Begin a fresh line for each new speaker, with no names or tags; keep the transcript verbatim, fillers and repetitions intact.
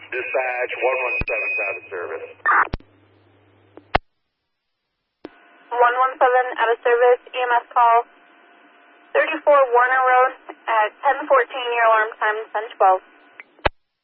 Dispatch one one seven is out of service.
one one seven out of service, E M S call thirty-four Warner Road at ten fourteen, your alarm time ten twelve.